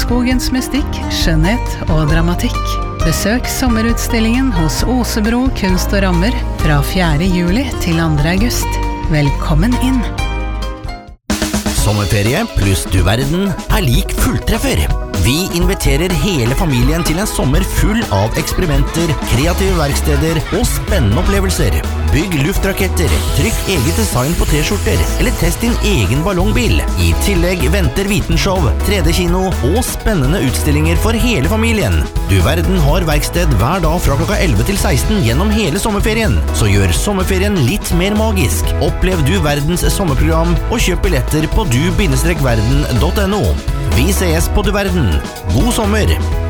skogens mystikk, skjønnhet og dramatikk. Besøk sommerutstillingen hos Åsebro Kunst og Rammer fra 4. juli til 2. august. Velkommen inn! Sommerferie pluss du verden lik fulltreffer. Vi inviterer hele familien til en sommer full av eksperimenter, kreative verksteder og spennende opplevelser. Bygg luftraketter, trykk eget design på t-skjorter, eller test din egen ballongbil. I tillegg venter vitenshow, 3D-kino og spennende utstillinger for hele familien. Du verden har verksted hver dag fra klokka 11 til 16 gjennom hele sommerferien. Så gjør sommerferien litt mer magisk. Opplev Du verdens sommerprogram og kjøp billetter på du-verden.no. Vi ses på Du verden. God sommer!